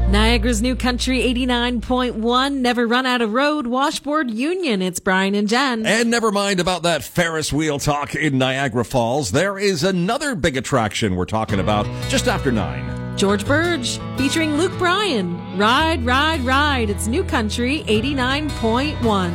Niagara's New Country 89.1, Never Run Out of Road, Washboard Union. It's Brian and Jen. And never mind about that Ferris wheel talk in Niagara Falls. There is another big attraction we're talking about just after 9. George Burge, featuring Luke Bryan. Ride, ride, ride. It's New Country 89.1.